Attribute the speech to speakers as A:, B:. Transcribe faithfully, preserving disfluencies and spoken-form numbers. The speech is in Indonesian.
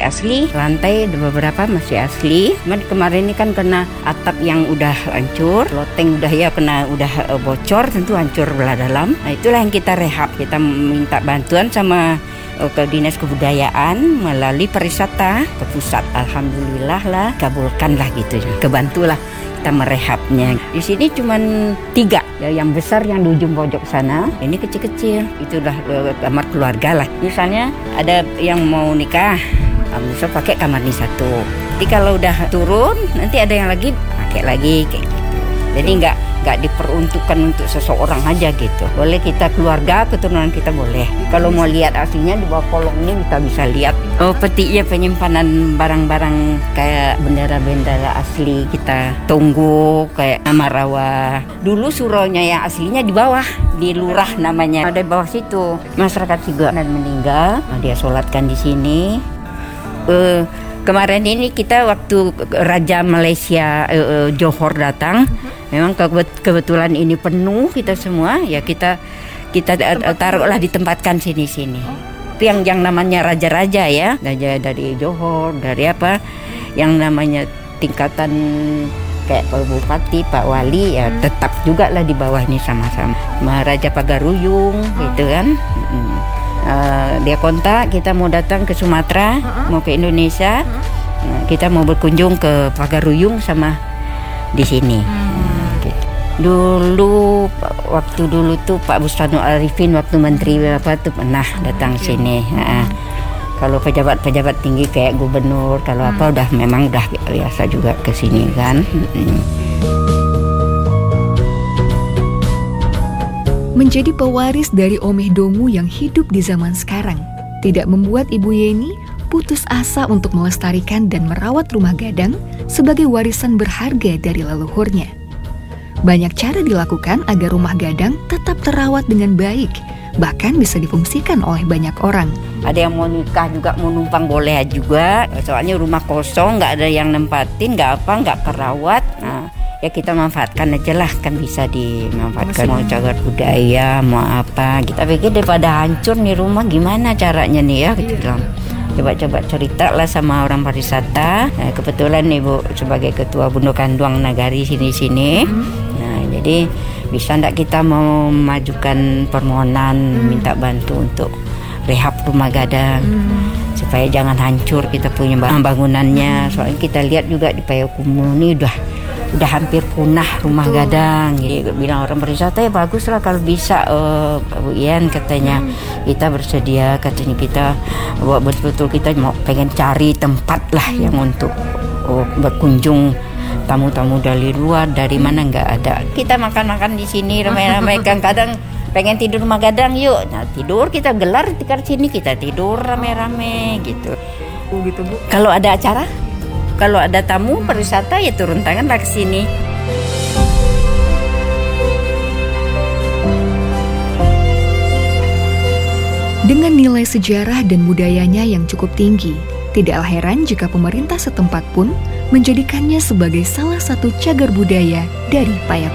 A: asli, lantai beberapa masih asli. Cuman kemarin ini kan kena atap yang udah hancur, loteng udah ya kena udah uh, bocor, tentu hancur belah dalam. Nah, itulah yang kita rehab. Kita minta bantuan sama uh, ke Dinas Kebudayaan melalui pariwisata ke pusat. Alhamdulillah lah, kabulkan lah gitu. Kebantulah kita merehabnya. Di sini cuman tiga, ya, yang besar yang di ujung pojok sana, ini kecil-kecil. Itulah kamar keluarga lah. Misalnya ada yang mau nikah, bisa pakai kamar ini satu. Jadi kalau udah turun, nanti ada yang lagi pakai lagi kayak gitu. Jadi nggak nggak diperuntukkan untuk seseorang aja gitu. Boleh kita keluarga, keturunan kita boleh. Kalau mau lihat aslinya di bawah kolong ini kita bisa lihat. Oh, petinya penyimpanan barang-barang kayak bendera-bendera asli kita tunggu kayak nama rawa. Dulu suraunya yang aslinya di bawah, di lurah namanya. Ada di bawah situ. Masyarakat juga dan meninggal, dia sholatkan di sini. Uh, kemarin ini kita waktu Raja Malaysia uh, uh, Johor datang. Memang kebetulan ini penuh kita semua, ya kita kita taruhlah ditempatkan sini-sini. Itu yang yang namanya raja-raja ya, raja dari Johor, dari apa, yang namanya tingkatan kayak Pak Bupati, Pak Wali ya tetap juga lah di bawah ini sama-sama. Maharaja Pagaruyung gitu kan. Uh, dia kontak kita mau datang ke Sumatera, mau ke Indonesia, uh, kita mau berkunjung ke Pagaruyung sama di sini. Dulu waktu dulu tuh Pak Bustanul Arifin waktu menteri apa tuh pernah datang sini. Nah, kalau pejabat-pejabat tinggi kayak gubernur, kalau hmm. apa udah memang udah biasa juga ke sini kan. Hmm.
B: Menjadi pewaris dari Omeh Dongu yang hidup di zaman sekarang tidak membuat Ibu Yeni putus asa untuk melestarikan dan merawat rumah gadang sebagai warisan berharga dari leluhurnya. Banyak cara dilakukan agar rumah gadang tetap terawat dengan baik, bahkan bisa difungsikan oleh banyak orang.
A: Ada yang mau nikah juga mau numpang boleh juga, soalnya rumah kosong, nggak ada yang nempatin, nggak apa, nggak kerawat. Nah, ya kita manfaatkan aja lah, kan bisa dimanfaatkan. Mau cagar budaya, mau apa. Kita pikir daripada hancur nih rumah, gimana caranya nih ya? Gitu dong. Coba-coba cerita lah sama orang pariwisata. Nah, kebetulan nih Bu sebagai ketua Bundo Kanduang Nagari sini-sini. Hmm. Nah, jadi bisa enggak kita mau memajukan permohonan hmm. minta bantu untuk rehab rumah gadang hmm. supaya jangan hancur kita punya bangunannya. Hmm. Soalnya kita lihat juga di Payakumbuh ini udah udah hampir punah rumah Betul. gadang. Jadi bilang orang pariwisata ya bagus lah kalau bisa uh, Bu Ian katanya hmm. kita bersedia, katanya kita buat betul-betul kita mau pengen cari tempat lah hmm. yang untuk uh, berkunjung tamu-tamu dari luar, dari mana nggak ada. Kita makan-makan di sini ramai-ramai, kadang pengen tidur rumah gadang yuk. Nah tidur kita gelar tikar sini, kita tidur ramai-ramai gitu.
B: Oh gitu Bu.
A: Kalau ada acara, kalau ada tamu pariwisata ya turun tanganlah ke sini.
B: Dengan nilai sejarah dan budayanya yang cukup tinggi, tidaklah heran jika pemerintah setempat pun menjadikannya sebagai salah satu cagar budaya dari Payakumbuh.